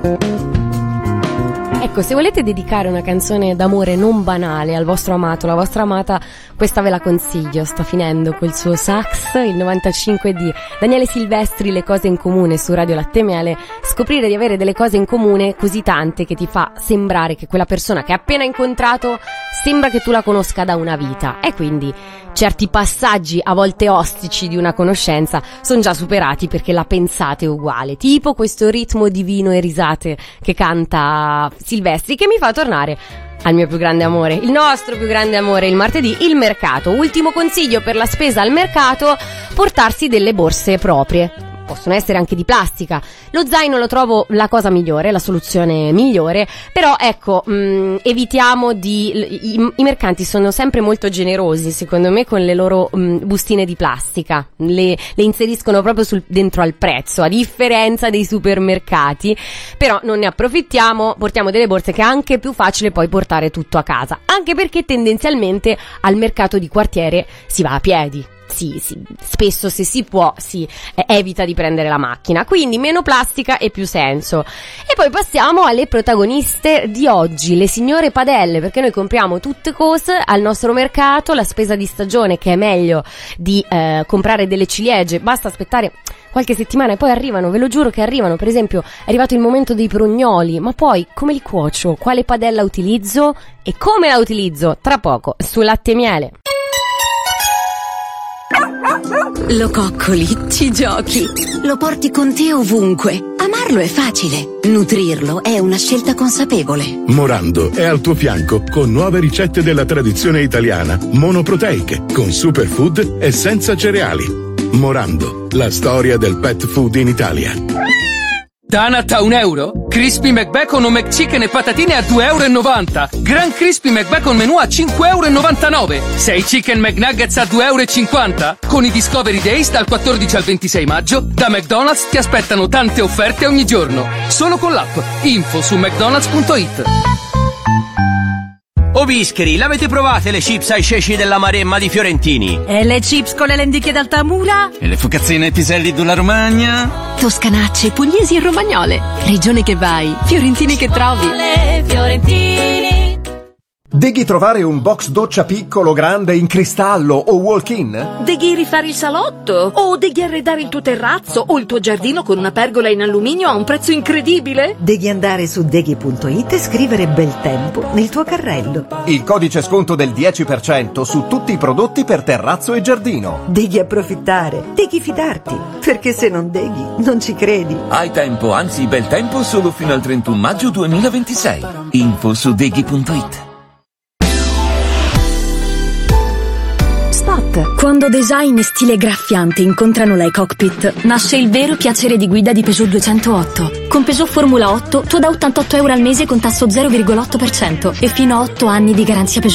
Ecco, se volete dedicare una canzone d'amore non banale al vostro amato, la vostra amata, questa ve la consiglio. Sta finendo col suo sax, il 95 di Daniele Silvestri, Le cose in comune su Radio Latte e Miele. Scoprire di avere delle cose in comune così tante che ti fa sembrare che quella persona che hai appena incontrato sembra che tu la conosca da una vita, e quindi certi passaggi a volte ostici di una conoscenza sono già superati perché la pensate uguale, tipo questo ritmo di vino e risate che canta Silvestri, che mi fa tornare al mio più grande amore, il nostro più grande amore, il martedì, il mercato. Ultimo consiglio per la spesa al mercato: portarsi delle borse proprie. Possono essere anche di plastica. Lo zaino lo trovo la cosa migliore, la soluzione migliore, però ecco, evitiamo i mercanti sono sempre molto generosi, secondo me, con le loro bustine di plastica. Le inseriscono proprio dentro al prezzo, a differenza dei supermercati. Però non ne approfittiamo, portiamo delle borse che è anche più facile poi portare tutto a casa, anche perché tendenzialmente al mercato di quartiere si va a piedi. Sì, spesso, se si può, evita di prendere la macchina, quindi meno plastica e più senso. E poi passiamo alle protagoniste di oggi, le signore padelle, perché noi compriamo tutte cose al nostro mercato, la spesa di stagione, che è meglio di comprare delle ciliegie, basta aspettare qualche settimana e poi arrivano, ve lo giuro che arrivano. Per esempio è arrivato il momento dei prognoli, ma poi come li cuocio, quale padella utilizzo e come la utilizzo, tra poco su Latte e Miele. Lo coccoli, ci giochi, lo porti con te ovunque. Amarlo è facile, nutrirlo è una scelta consapevole. Morando è al tuo fianco con nuove ricette della tradizione italiana, monoproteiche, con superfood e senza cereali. Morando, la storia del pet food in Italia. Danat a €1, Crispy McBacon o McChicken e patatine a €2,90 €, Gran Crispy McBacon menù a €5,99 €, 6 Chicken McNuggets a €2,50 €. Con i Discovery Days dal 14 al 26 maggio, da McDonald's ti aspettano tante offerte ogni giorno. Solo con l'app. Info su mcdonalds.it. O Bischeri, l'avete provate le chips ai ceci della Maremma di Fiorentini? E le chips con le lenticchie d'Altamura? E le focazzine ai piselli della Romagna? Toscanacce, pugliesi e romagnole. Regione che vai, fiorentini che trovi. Fiorentini. Deghi trovare un box doccia piccolo, grande, in cristallo o walk-in? Deghi rifare il salotto? O deghi arredare il tuo terrazzo o il tuo giardino con una pergola in alluminio a un prezzo incredibile? Devi andare su deghi.it e scrivere bel tempo nel tuo carrello. Il codice sconto del 10% su tutti i prodotti per terrazzo e giardino. Devi approfittare, devi fidarti, perché se non deghi non ci credi. Hai tempo, anzi bel tempo, solo fino al 31 maggio 2026. Info su deghi.it. Spot. Quando design e stile graffiante incontrano la e-cockpit, nasce il vero piacere di guida di Peugeot 208. Con Peugeot Formula 8 tu da €88 al mese con tasso 0,8% e fino a 8 anni di garanzia Peugeot.